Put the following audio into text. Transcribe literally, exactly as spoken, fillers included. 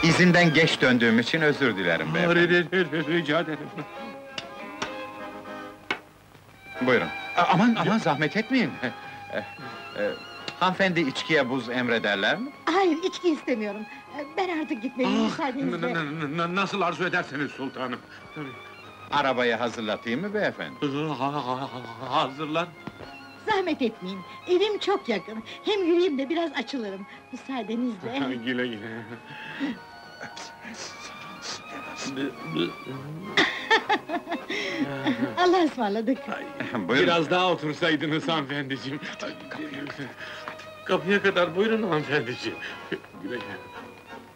İzinden geç döndüğüm için özür dilerim beyefendi. Rica ederim. Buyurun. A- Aman aman zahmet etmeyin. Eh, eh, Hanımefendi içkiye buz emrederler mi? Hayır, içki istemiyorum. Ben artık gitmeliyim, Ah, müsaadenizle. n- n- n- nasıl arzu ederseniz sultanım. Tabii. Arabayı hazırlatayım mı beyefendi? Ha- ha- ha- Hazırlan. Zahmet etmeyin, evim çok yakın. Hem yürüyeyim de biraz açılırım. Müsaadenizle. Güle güle. Allah'a ısmarladık. Buyurun. Biraz daha otursaydınız hanımefendiciğim. Kapıya kadar buyurun hanımefendiciğim. Güle güle.